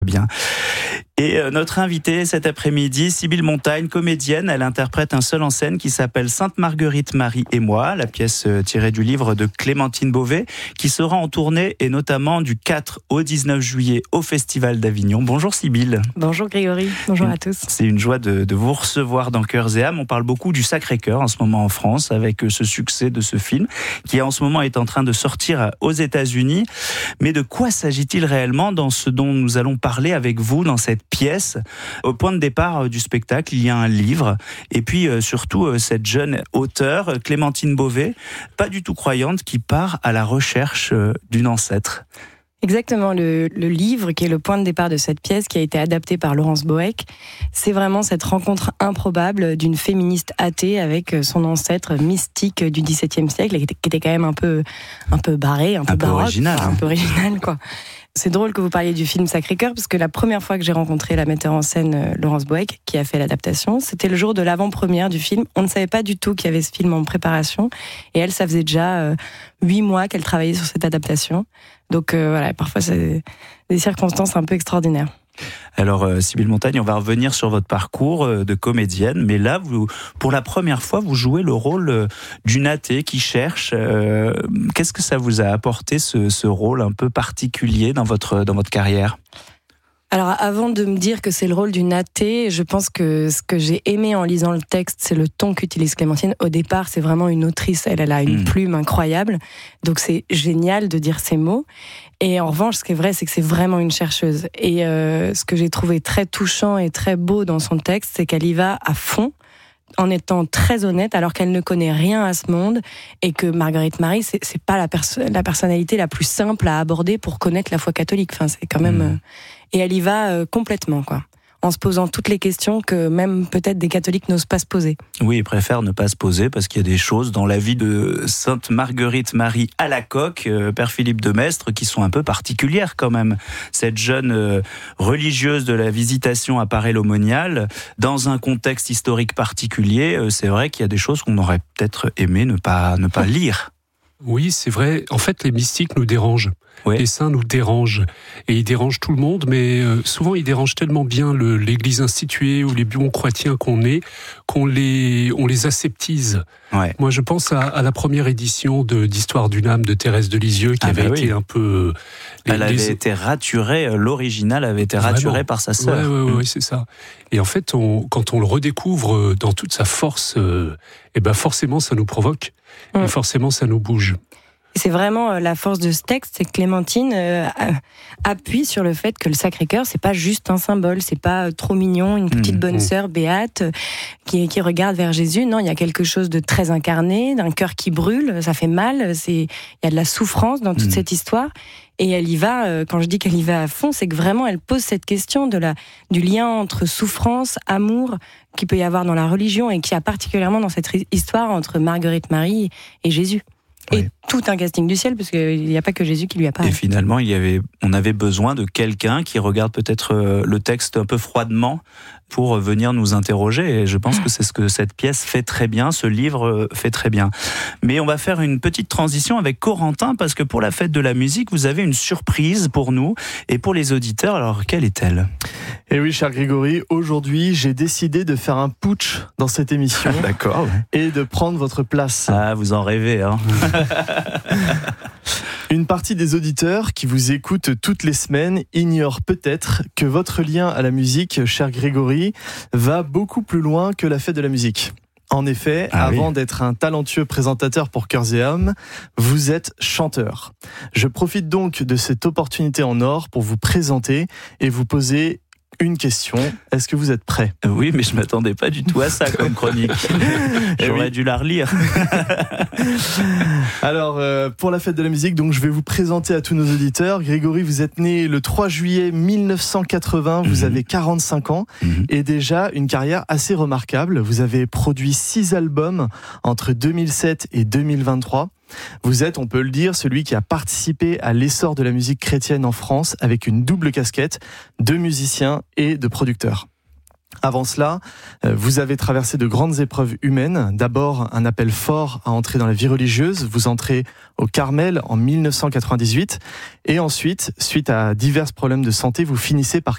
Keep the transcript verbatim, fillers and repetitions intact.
Bien. Et euh, notre invitée cet après-midi, Sybille Montagne, comédienne, elle interprète un seul en scène qui s'appelle Sainte Marguerite Marie et moi, la pièce euh, tirée du livre de Clémentine Beauvais, qui sera en tournée et notamment du quatre au dix-neuf juillet au Festival d'Avignon. Bonjour Sybille. Bonjour Grégory, bonjour une, à tous. C'est une joie de, de vous recevoir dans Cœurs et âmes. On parle beaucoup du Sacré-Cœur en ce moment en France avec ce succès de ce film qui en ce moment est en train de sortir aux États-Unis. Mais de quoi s'agit-il réellement dans ce dont nous allons parler parler avec vous dans cette pièce? Au point de départ du spectacle, il y a un livre et puis euh, surtout euh, cette jeune auteure, Clémentine Beauvais, pas du tout croyante, qui part à la recherche euh, d'une ancêtre. Exactement, le, le livre qui est le point de départ de cette pièce qui a été adapté par Laurence Boeck, c'est vraiment cette rencontre improbable d'une féministe athée avec son ancêtre mystique du dix-septième siècle qui était quand même un peu, un peu barré, un peu, un peu baroque, original, un peu original quoi. C'est drôle que vous parliez du film Sacré-Cœur parce que la première fois que j'ai rencontré la metteur en scène euh, Laurence Boeck, qui a fait l'adaptation, c'était le jour de l'avant-première du film. On ne savait pas du tout qu'il y avait ce film en préparation et elle, ça faisait déjà huit euh, mois qu'elle travaillait sur cette adaptation. Donc euh, voilà, parfois c'est des circonstances un peu extraordinaires. Alors euh, Sybille Montagne, on va revenir sur votre parcours euh, de comédienne, mais là, vous, pour la première fois, vous jouez le rôle euh, d'une athée qui cherche. Euh, qu'est-ce que ça vous a apporté, ce, ce rôle un peu particulier dans votre, dans votre carrière ? Alors avant de me dire que c'est le rôle d'une athée, je pense que ce que j'ai aimé en lisant le texte, c'est le ton qu'utilise Clémentine. Au départ, c'est vraiment une autrice, elle, elle a une mmh. plume incroyable, donc c'est génial de dire ces mots. Et en revanche, ce qui est vrai, c'est que c'est vraiment une chercheuse. Et euh, ce que j'ai trouvé très touchant et très beau dans son texte, c'est qu'elle y va à fond, en étant très honnête, alors qu'elle ne connaît rien à ce monde, et que Marguerite Marie, c'est, c'est pas la, perso- la personnalité la plus simple à aborder pour connaître la foi catholique. Enfin, c'est quand même... Mmh. Euh... Et elle y va euh, complètement, quoi. En se posant toutes les questions que même peut-être des catholiques n'osent pas se poser. Oui, ils préfèrent ne pas se poser parce qu'il y a des choses dans la vie de Sainte Marguerite Marie Alacoque, euh, Père Philippe de Maistre, qui sont un peu particulières quand même. Cette jeune euh, religieuse de la Visitation à Paray-l'Aumonial, dans un contexte historique particulier, euh, c'est vrai qu'il y a des choses qu'on aurait peut-être aimé ne pas, ne pas lire. Oui, c'est vrai. En fait, les mystiques nous dérangent. Oui. Les saints nous dérangent. Et ils dérangent tout le monde, mais euh, souvent ils dérangent tellement bien le, l'Église instituée ou les bons chrétiens qu'on est, qu'on les, on les aseptise. Ouais. Moi, je pense à, à la première édition de, d'Histoire d'une âme de Thérèse de Lisieux, qui ah avait bah été oui. un peu... Les, Elle avait les... été raturée, l'original avait été raturé Vraiment. Par sa sœur. Oui, ouais, ouais, mmh. c'est ça. Et en fait, on, quand on le redécouvre dans toute sa force, euh, et ben forcément, ça nous provoque. Mmh. Et forcément, ça nous bouge. C'est vraiment la force de ce texte, c'est que Clémentine euh, appuie sur le fait que le Sacré-Cœur, c'est pas juste un symbole, c'est pas trop mignon, une petite mmh, bonne mmh. sœur béate qui, qui regarde vers Jésus. Non, il y a quelque chose de très incarné, d'un cœur qui brûle, ça fait mal, c'est, il y a de la souffrance dans toute mmh. cette histoire. Et elle y va, quand je dis qu'elle y va à fond, c'est que vraiment elle pose cette question de la, du lien entre souffrance, amour, qu'il peut y avoir dans la religion et qu'il y a particulièrement dans cette histoire entre Marguerite Marie et Jésus. Et oui. tout un casting du ciel, parce qu'il n'y a pas que Jésus qui lui apparaît. Et finalement, il y avait, on avait besoin de quelqu'un qui regarde peut-être le texte un peu froidement pour venir nous interroger. Et je pense que c'est ce que cette pièce fait très bien, ce livre fait très bien. Mais on va faire une petite transition avec Corentin, parce que pour la fête de la musique, vous avez une surprise pour nous et pour les auditeurs. Alors, quelle est-elle ? Eh oui, cher Grégory, aujourd'hui, j'ai décidé de faire un putsch dans cette émission. D'accord. Et de prendre votre place. Ah, vous en rêvez, hein. Une partie des auditeurs qui vous écoutent toutes les semaines ignore peut-être que votre lien à la musique, cher Grégory, va beaucoup plus loin que la fête de la musique. En effet, ah avant oui. d'être un talentueux présentateur pour Cœurs et âmes, vous êtes chanteur. Je profite donc de cette opportunité en or pour vous présenter et vous poser une question. Est-ce que vous êtes prêt ? Oui, mais je m'attendais pas du tout à ça comme chronique. J'aurais oui. dû la relire. Alors, euh, pour la fête de la musique, donc je vais vous présenter à tous nos auditeurs. Grégory, vous êtes né le trois juillet mille neuf cent quatre-vingts, vous mmh. avez quarante-cinq ans mmh. et déjà une carrière assez remarquable. Vous avez produit six albums entre deux mille sept et deux mille vingt-trois. Vous êtes, on peut le dire, celui qui a participé à l'essor de la musique chrétienne en France avec une double casquette de musicien et de producteur. Avant cela, vous avez traversé de grandes épreuves humaines. D'abord, un appel fort à entrer dans la vie religieuse. Vous entrez au Carmel en mille neuf cent quatre-vingt-dix-huit. Et ensuite, suite à divers problèmes de santé, vous finissez par